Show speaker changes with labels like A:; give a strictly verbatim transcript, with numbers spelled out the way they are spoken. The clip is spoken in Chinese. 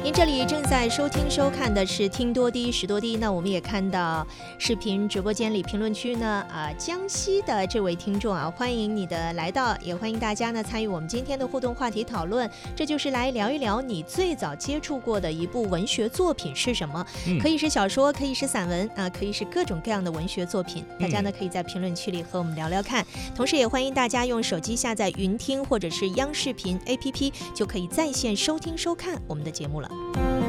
A: 您这里正在收听收看的是听多低识多低，那我们也看到视频直播间里评论区呢，啊，江西的这位听众啊，欢迎你的来到，也欢迎大家呢参与我们今天的互动话题讨论，这就是来聊一聊你最早接触过的一部文学作品是什么，嗯、可以是小说，可以是散文啊，可以是各种各样的文学作品，大家呢可以在评论区里和我们聊聊看，同时也欢迎大家用手机下载云听或者是央视频 A P P， 就可以在线收听收看我们的节目了。